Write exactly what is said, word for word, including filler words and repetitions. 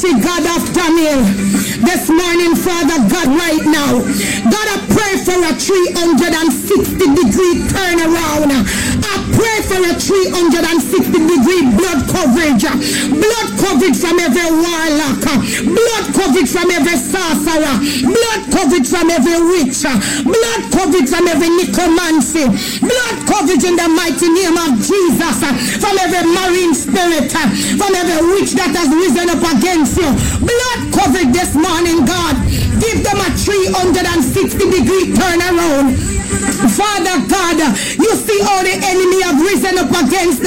mighty God of Daniel, this morning, Father God, right now, God, I pray for a three hundred sixty degree turnaround. I pray for a three hundred sixty degree blood coverage, blood coverage from every warlock, blood coverage from every sorcerer, blood coverage from every witch, blood coverage from every necromancy, blood coverage in the mighty name of Jesus, from every marine spirit, from every witch that has risen up against you. Blood coverage this morning, God. Give them a three hundred sixty degree turnaround. Father God, you see all the enemy have risen up against them.